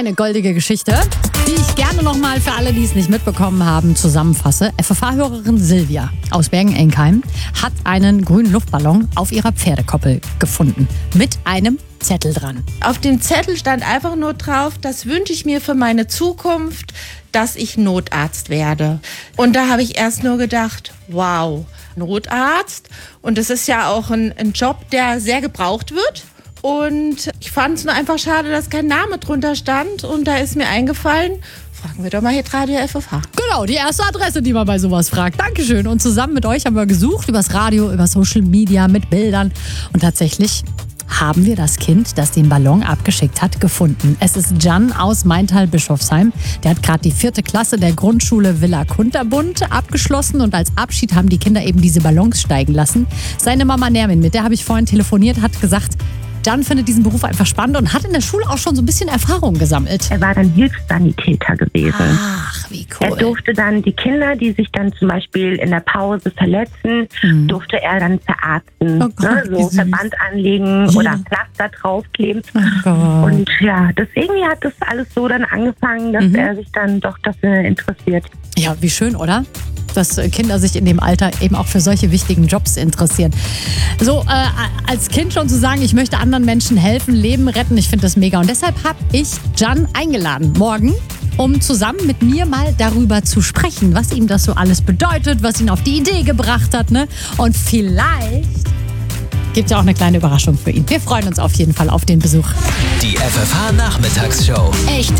eine goldige Geschichte, die ich gerne nochmal für alle, die es nicht mitbekommen haben, zusammenfasse. FFH-Hörerin Silvia aus Bergen-Enkheim hat einen grünen Luftballon auf ihrer Pferdekoppel gefunden. Mit einem Zettel dran. Auf dem Zettel stand einfach nur drauf, das wünsche ich mir für meine Zukunft, dass ich Notarzt werde. Und da habe ich erst nur gedacht, wow, Notarzt. Und das ist ja auch ein Job, der sehr gebraucht wird. Und ich fand es nur einfach schade, dass kein Name drunter stand. Und da ist mir eingefallen, fragen wir doch mal hier Radio FFH. Genau, die erste Adresse, die man bei sowas fragt. Dankeschön. Und zusammen mit euch haben wir gesucht, übers Radio, über Social Media, mit Bildern. Und tatsächlich haben wir das Kind, das den Ballon abgeschickt hat, gefunden. Es ist Jan aus Maintal-Bischofsheim. Der hat gerade die 4. Klasse der Grundschule Villa Kunterbund abgeschlossen und als Abschied haben die Kinder eben diese Ballons steigen lassen. Seine Mama Nermin, mit der habe ich vorhin telefoniert, hat gesagt, Jan findet diesen Beruf einfach spannend und hat in der Schule auch schon so ein bisschen Erfahrung gesammelt. Er war dann Hilfssanitäter gewesen. Ach, wie cool. Er durfte dann die Kinder, die sich dann zum Beispiel in der Pause verletzen, durfte er dann verarzten. Oh Gott, so Verband anlegen oder Pflaster draufkleben. Oh Gott. Und ja, deswegen hat das alles so dann angefangen, dass er sich dann doch dafür interessiert. Ja, wie schön, oder? Dass Kinder sich in dem Alter eben auch für solche wichtigen Jobs interessieren. So, als Kind schon zu sagen, ich möchte anderen Menschen helfen, Leben retten, ich finde das mega. Und deshalb habe ich Jan eingeladen, morgen, um zusammen mit mir mal darüber zu sprechen, was ihm das so alles bedeutet, was ihn auf die Idee gebracht hat. Ne? Und vielleicht gibt es ja auch eine kleine Überraschung für ihn. Wir freuen uns auf jeden Fall auf den Besuch. Die FFH-Nachmittagsshow. Echt